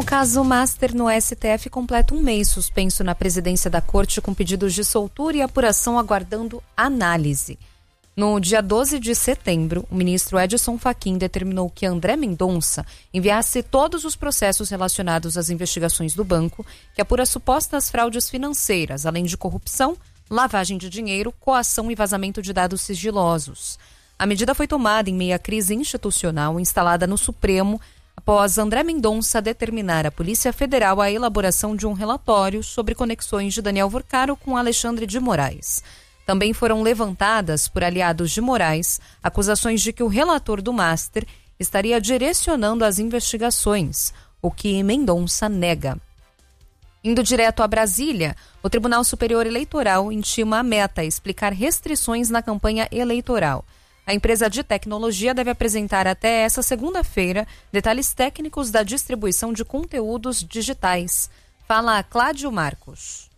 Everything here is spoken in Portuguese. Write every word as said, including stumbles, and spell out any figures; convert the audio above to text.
caso Master no S T F completa um mês suspenso na presidência da corte com pedidos de soltura e apuração aguardando análise. No dia doze de setembro, o ministro Edson Fachin determinou que André Mendonça enviasse todos os processos relacionados às investigações do banco, que apura supostas fraudes financeiras, além de corrupção, lavagem de dinheiro, coação e vazamento de dados sigilosos. A medida foi tomada em meio à crise institucional instalada no Supremo, após André Mendonça determinar à Polícia Federal a elaboração de um relatório sobre conexões de Daniel Vorcaro com Alexandre de Moraes. Também foram levantadas por aliados de Moraes acusações de que o relator do Master estaria direcionando as investigações, o que Mendonça nega. Indo direto a Brasília, o Tribunal Superior Eleitoral intima a Meta a explicar restrições na campanha eleitoral. A empresa de tecnologia deve apresentar até essa segunda-feira detalhes técnicos da distribuição de conteúdos digitais. Fala Cláudio Marcos.